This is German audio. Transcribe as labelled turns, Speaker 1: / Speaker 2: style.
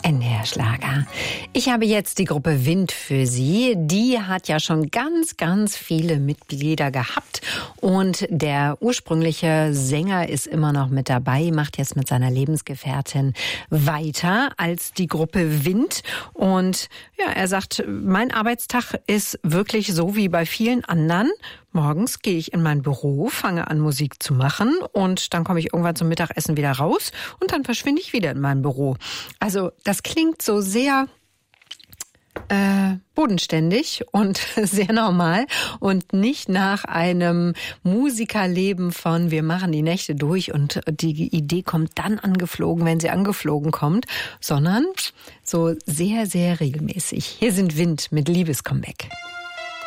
Speaker 1: NDR Schlager. Ich habe jetzt die Gruppe Wind für Sie. Die hat ja schon ganz, ganz viele Mitglieder gehabt. Und der ursprüngliche Sänger ist immer noch mit dabei, macht jetzt mit seiner Lebensgefährtin weiter als die Gruppe Wind. Und ja, er sagt, mein Arbeitstag ist wirklich so wie bei vielen anderen. Morgens gehe ich in mein Büro, fange an Musik zu machen und dann komme ich irgendwann zum Mittagessen wieder raus und dann verschwinde ich wieder in mein Büro. Also das klingt so sehr bodenständig und sehr normal und nicht nach einem Musikerleben von wir machen die Nächte durch und die Idee kommt dann angeflogen, wenn sie angeflogen kommt, sondern so sehr, sehr regelmäßig. Hier sind Wind mit Liebescomeback.